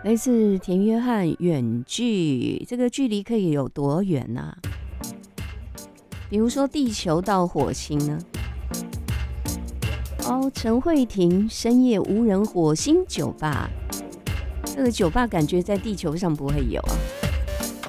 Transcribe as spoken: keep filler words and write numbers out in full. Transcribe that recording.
来自田约翰远距，这个距离可以有多远呢、啊？比如说地球到火星呢？哦，陈慧婷深夜无人火星酒吧，这个酒吧感觉在地球上不会有啊。